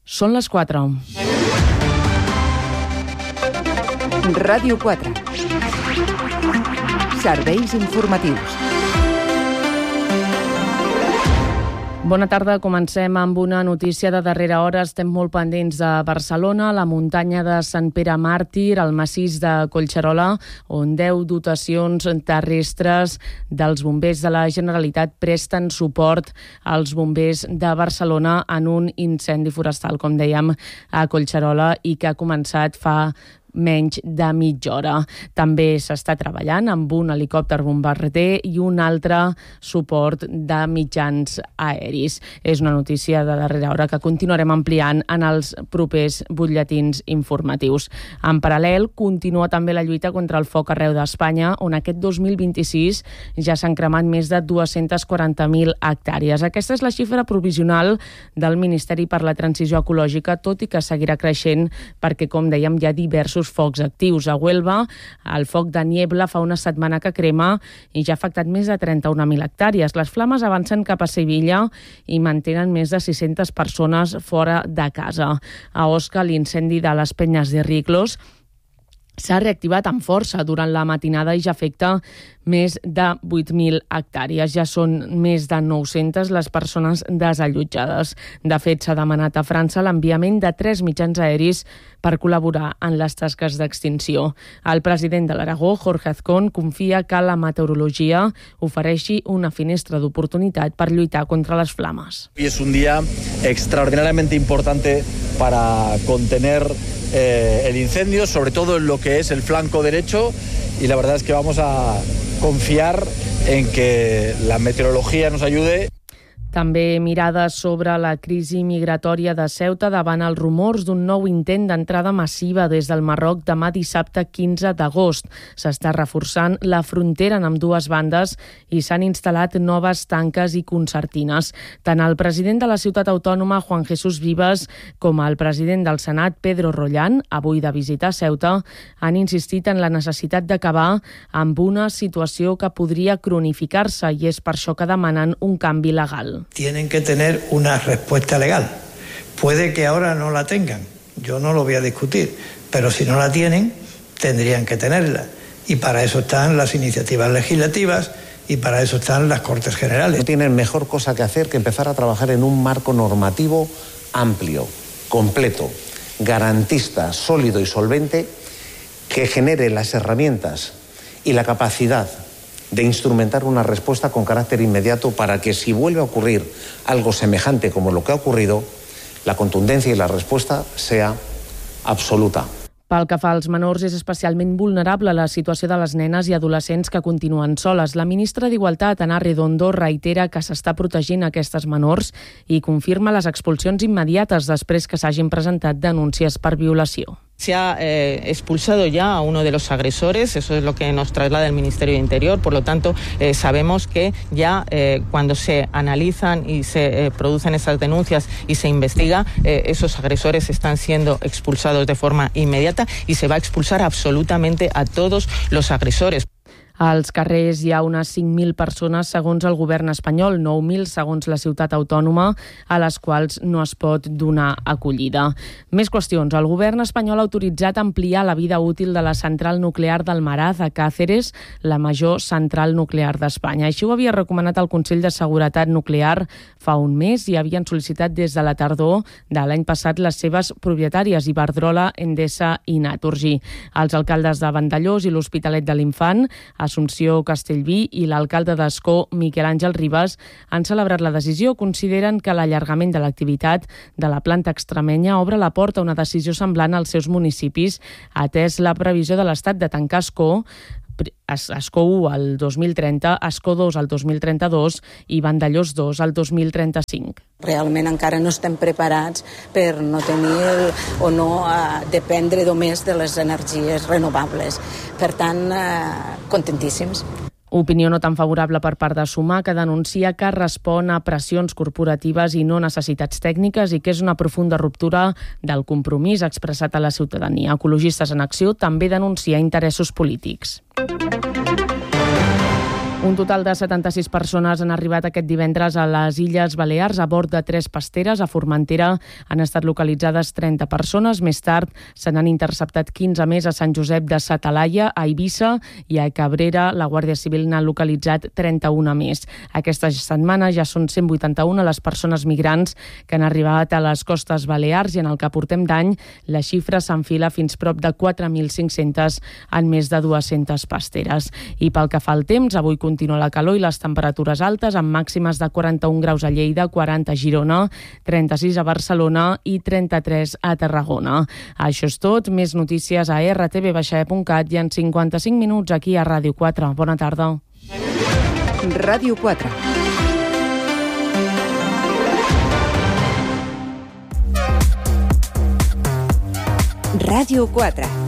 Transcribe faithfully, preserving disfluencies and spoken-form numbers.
Són les quatre. Ràdio quatre. Serveis informatius. Bona tarda, comencem amb una notícia de darrera hora. Estem molt pendents de Barcelona, la muntanya de Sant Pere Màrtir, el massís de Collserola, on deu dotacions terrestres dels bombers de la Generalitat presten suport als bombers de Barcelona en un incendi forestal, com dèiem, a Collserola, i que ha començat fa menys de mitja hora. També s'està treballant amb un helicòpter bombarder i un altre suport de mitjans aeris. És una notícia de darrera hora que continuarem ampliant en els propers butlletins informatius. En paral·lel, continua també la lluita contra el foc arreu d'Espanya, on aquest dos mil vint-i-sis ja s'han cremat més de dues-centes quaranta mil hectàrees. Aquesta és la xifra provisional del Ministeri per la Transició Ecològica, tot i que seguirà creixent perquè, com dèiem, hi ha diversos focs actius. A Huelva, el foc de Niebla fa una setmana que crema i ja ha afectat més de trenta-una mil hectàrees. Les flames avancen cap a Sevilla i mantenen més de sis-centes persones fora de casa. A Osca, l'incendi de les Penyes de Riclos s'ha reactivat amb força durant la matinada i ja afecta més de vuit mil hectàrees. Ja són més de nou-centes les persones desallotjades. De fet, s'ha demanat a França l'enviament de tres mitjans aeris per col·laborar en les tasques d'extinció. El president de l'Aragó, Jorge Azcón, confia que la meteorologia ofereixi una finestra d'oportunitat per lluitar contra les flames. Hoy es un día extraordinariamente importante para contener eh, el incendio, sobre todo en lo que es el flanco derecho, y la verdad es que vamos a confiar en que la meteorología nos ayude. També mirades sobre la crisi migratòria de Ceuta davant els rumors d'un nou intent d'entrada massiva des del Marroc demà dissabte quinze d'agost. S'està reforçant la frontera en ambdues bandes i s'han instal·lat noves tanques i concertines. Tant el president de la ciutat autònoma, Juan Jesús Vives, com el president del Senat, Pedro Rollán, avui de visita a Ceuta, han insistit en la necessitat d'acabar amb una situació que podria cronificar-se i és per això que demanen un canvi legal. Tienen que tener una respuesta legal. Puede que ahora no la tengan, yo no lo voy a discutir, pero si no la tienen, tendrían que tenerla. Y para eso están las iniciativas legislativas y para eso están las Cortes Generales. No tienen mejor cosa que hacer que empezar a trabajar en un marco normativo amplio, completo, garantista, sólido y solvente, que genere las herramientas y la capacidad de instrumentar una respuesta con carácter inmediato para que, si vuelve a ocurrir algo semejante como lo que ha ocurrido, la contundencia y la respuesta sea absoluta. Pel que fa als menors, és especialment vulnerable la situació de les nenes i adolescents que continuen soles. La ministra d'Igualtat, Ana Redondo, reitera que s'està protegint aquestes menors i confirma les expulsions immediates després que s'hagin presentat denúncies per violació. Se ha eh, expulsado ya a uno de los agresores, eso es lo que nos traslada el Ministerio de Interior, por lo tanto eh, sabemos que ya eh, cuando se analizan y se eh, producen esas denuncias y se investiga, eh, esos agresores están siendo expulsados de forma inmediata y se va a expulsar absolutamente a todos los agresores. Als carrers hi ha unes cinc mil persones segons el govern espanyol, nou mil segons la ciutat autònoma, a les quals no es pot donar acollida. Més qüestions. El govern espanyol ha autoritzat ampliar la vida útil de la central nuclear d'Almaraz a Càceres, la major central nuclear d'Espanya. Així ho havia recomanat el Consell de Seguretat Nuclear fa un mes i havien sol·licitat des de la tardor de l'any passat les seves propietàries, Iberdrola, Endesa i Naturgy. Els alcaldes de Vandellòs i l'Hospitalet de l'Infant, Assumpció Castellví i l'alcalde d'Ascó, Miquel Àngel Ribas, han celebrat la decisió. Consideren que l'allargament de l'activitat de la planta extremenya obre la porta a una decisió semblant als seus municipis, atès la previsió de l'Estat de tancar Ascó, Ascó u al dos mil trenta, Ascó dos al dos mil trenta-dos i Vandellòs dos al dos mil trenta-cinc. Realment encara no estem preparats per no tenir o no eh, dependre només de les energies renovables. Per tant, eh, contentíssims. Opinió no tan favorable per part de Sumar, que denuncia que respon a pressions corporatives i no necessitats tècniques i que és una profunda ruptura del compromís expressat a la ciutadania. Ecologistes en Acció també denuncia interessos polítics. Un total de setanta-sis persones han arribat aquest divendres a les Illes Balears a bord de tres pasteres. A Formentera han estat localitzades trenta persones. Més tard se n'han interceptat quinze més a Sant Josep de sa Talaia, a Eivissa i a Cabrera. La Guàrdia Civil n'ha localitzat trenta-una més. Aquesta setmana ja són cent vuitanta-una les persones migrants que han arribat a les costes balears i en el que portem d'any la xifra s'enfila fins prop de quatre mil cinc-cents en més de dues-centes pasteres. I pel que fa al temps, avui continua la calor i les temperatures altes, amb màximes de quaranta-un graus a Lleida, quaranta a Girona, trenta-sis a Barcelona i trenta-tres a Tarragona. Això és tot. Més notícies a erre te ve baixa e punt cat i en cinquanta-cinc minuts aquí a Ràdio quatre. Bona tarda. Ràdio quatre. Ràdio quatre.